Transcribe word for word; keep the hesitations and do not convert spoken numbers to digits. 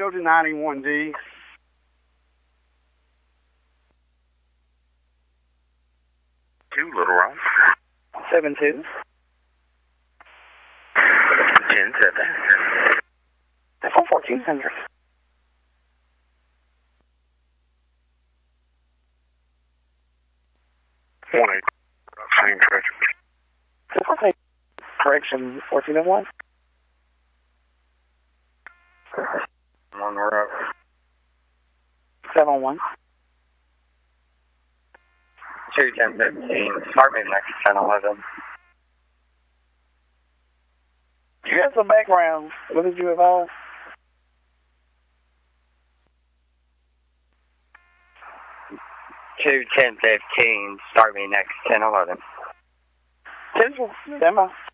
go to ninety-one D. Two Little Rock. Seven two. Ten seven. That's on fourteen hundred. One eight. Same traffic. That's okay. Correction, fourteen oh one. One we're up. Seven one. Two ten fifteen. Start me next ten eleven. You got some background. What did you advise? Two ten fifteen. Start me next ten eleven. Central. Demo.